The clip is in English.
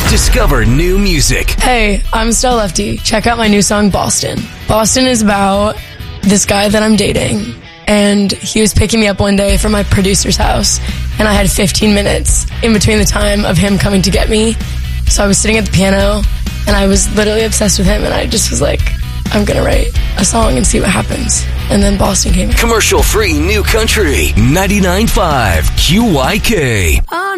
Discover new music. Hey, I'm Stella Lefty. Check out my new song, Boston. Boston is about this guy that I'm dating, and he was picking me up one day from my producer's house, and I had 15 minutes in between the time of him coming to get me. So I was sitting at the piano, and I was literally obsessed with him, and I just was like, I'm gonna write a song and see what happens. And then Boston came. Commercial-free new country, 99.5 QYK.